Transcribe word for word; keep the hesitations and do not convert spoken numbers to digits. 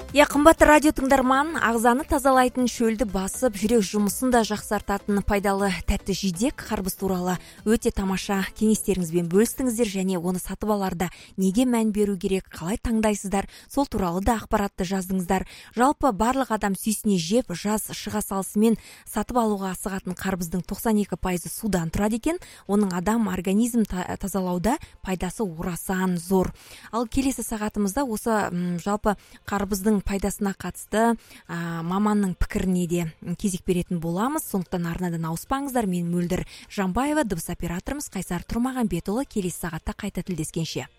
Я қымбатты радио тыңдарман, ағзаны тазалайтын шөлді басып, жүрек жұмысын да жақсартатын пайдалы тәтті жидек қарбыз туралы өте тамаша кеңестеріңізбен бөлістіңіздер, және оны сатып аларда неге мән беру керек, қалай таңдайсыздар, сол туралы да ақпаратты жаздыңыздар. Жалпы барлық адам сүйсіне жеп, жаз шыға салысымен сатып алуға асығатын қарбыздың тоқсан екі пайызы судан тұрады екен. Оның адам организм тазалауда пайдасы орасан зор. Ал келесі сағатымызда осы м, жалпы қарбыздың пайдасына қатысты ә, маманның пікіріне де кезек беретін боламыз. Сондықтан арнадан ауыспаңыздар. Мен Мөлдір Жамбаева, дыбыс операторымыз Қайсар Тұрмағанбетұлы. Келесі сағатта қайта тілдескенше.